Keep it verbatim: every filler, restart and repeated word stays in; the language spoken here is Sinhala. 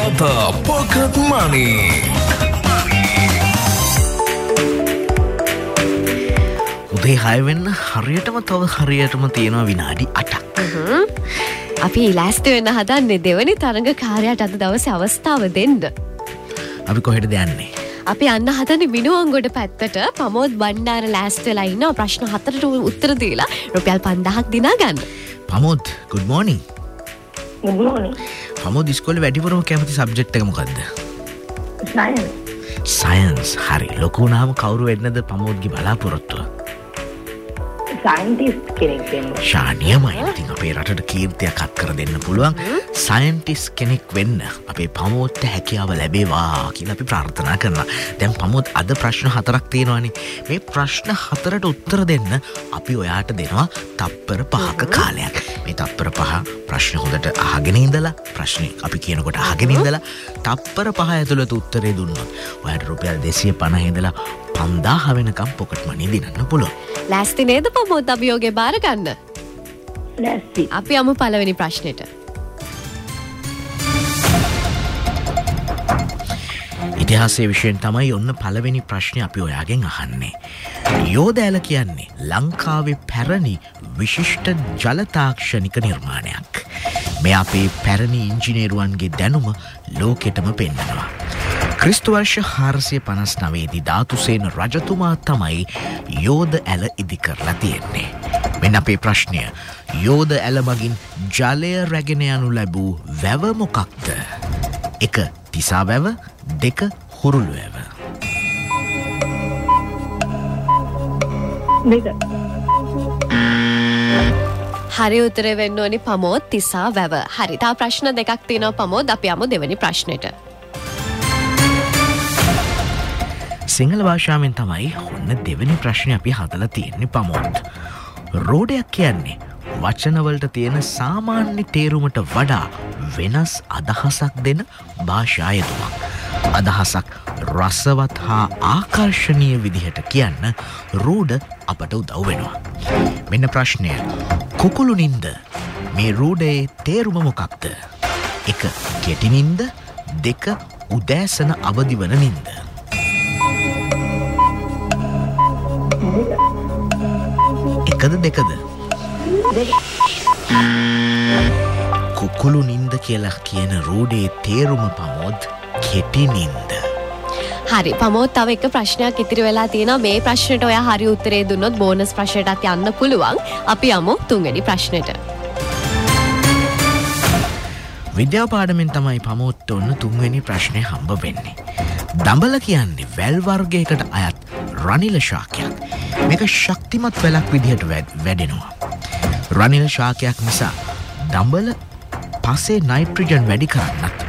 Warta Pocket Money. උදේ හය වෙන්න හරියටම තව හරියටම තියෙනවා විනාඩි අටක්. අපි ලෑස්ති වෙන්න හදන්නේ දෙවනි තරඟකාරයාට අද දවසේ අවස්ථාව දෙන්න. අපි කොහෙටද යන්නේ? අපි යන්න හදන්නේ මිනුවන්ගොඩ පැත්තට. ප්‍රමෝද් බණ්ඩාර ලෑස්ති වෙලා ඉන්නවා ප්‍රශ්න හතරට උත්තර දීලා රුපියල් පන්දාහක් දිනා ගන්න. ප්‍රමෝද් good morning. good morning. ප්‍රමෝද් ඉස්කෝලේ වැඩිපුරම කැමති සබ්ජෙක්ට් එක මොකද්ද? science. science. හරි. ලොකු වුණාම කවුරු වෙන්නද ප්‍රමෝද්ගේ බලාපොරොත්තුව? scientist කෙනෙක් වෙන්න. ශානියමයි. ඉතින් අපේ රටට කීර්තියක් අත් කර දෙන්න පුළුවන් සයන්ටිස්ට් කෙනෙක් වෙන්න අපේ ප්‍රමෝද්ට හැකියාව ලැබේවා කියලා අපි ප්‍රාර්ථනා කරනවා. දැන් ප්‍රමෝද් අද ප්‍රශ්න හතරක් තියෙනවානේ. මේ ප්‍රශ්න හතරට උත්තර දෙන්න අපි ඔයාට දෙනවා තප්පර පහක කාලයක්. මේ තප්පර පහ ප්‍රශ්න හොඳට අහගෙන ඉඳලා ප්‍රශ්නේ අපි කියනකොට අහගෙන ඉඳලා තප්පර පහ ඇතුළත උත්තරේ දුන්නොත් ඔයාට රුපියල් දෙසිය පනහ ඉඳලා පන්දාහ වෙනකම් පොකට් මනි දිනන්න පුළුවන්. ලෑස්ති නේද ප්‍රමෝද් අභියෝගේ බාර ගන්න? ලෑස්ති. අපි යමු පළවෙනි ප්‍රශ්නෙට. ඉතිහාසයේ විෂයෙන් තමයි ඔන්න පළවෙනි ප්‍රශ්නේ අපි ඔයාගෙන් අහන්නේ. යෝධ ඇල කියන්නේ ලංකාවේ පැරණි විශිෂ්ට ජල තාක්ෂණික නිර්මාණයක්. මේ අපේ පැරණි ඉංජිනේරුවන්ගේ දැනුම ලෝකෙටම පෙන්නනවා. ක්‍රිස්තු වර්ෂ හාරසිය පනස් නවයේදී ධාතුසේන රජතුමා තමයි යෝධ ඇල ඉදි කරලා තියෙන්නේ. මෙන්න අපේ ප්‍රශ්නය. යෝධ ඇල මගින් ජලය රැගෙන යනු ලැබූ වැව මොකක්ද? එක තිසා වැව, දෙක හුරුළු වැව. දෙක. හරි උත්තරේ වෙන්න ඕනි ප්‍රමෝද් තිසා වැව. හරි. තා ප්‍රශ්න දෙකක් තියෙනවා ප්‍රමෝද්. අපි යමු දෙවෙනි ප්‍රශ්නෙට. සිංහල භාෂාවෙන් තමයි ඔන්න දෙවෙනි ප්‍රශ්නේ අපි හදලා තියෙන්නේ ප්‍රමෝද්. රෝඩයක් කියන්නේ වචනවලට තියෙන සාමාන්‍ය තේරුමට වඩා වෙනස් අදහසක් දෙන භාෂා යෙදුමක්. අදහසක් රසවත් හා ආකර්ශනීය විදිහට කියන්න රෝඩ අපට උදව් වෙනවා. මෙන්න ප්‍රශ්නය. කුකුළු නින්ද මේ රෝඩයේ තේරුම මොකක්ද? එක කෙටි නින්ද, දෙක උදෑසන අවදිවන නින්ද. එකද දෙකද? කුකුළු නින්ද කියලා කියන රෝඩේ තේරුම ප්‍රමෝද් කෙටි නින්ද. හරි ප්‍රමෝද් තව එක ප්‍රශ්නයක් ඉතිරි වෙලා තියෙනවා. මේ ප්‍රශ්නෙට ඔයා හරි උත්තරේ දුන්නොත් බෝනස් ප්‍රශ්නයටත් යන්න පුළුවන්. අපි යමු තුන්වෙනි ප්‍රශ්නෙට. විද්‍යා පාඩමෙන් තමයි ප්‍රමෝද්ට ඔන්න තුන්වෙනි ප්‍රශ්නේ හම්බ වෙන්නේ. දඹල කියන්නේ වැල් වර්ගයකට අයත් රනිල ශාකයක්. මේක ශක්තිමත් වැලක් විදිහට වැඩෙනවා. රනිල ශාකයක් නිසා දඹල පසේ නයිට්‍රජන් වැඩි කරන්නත්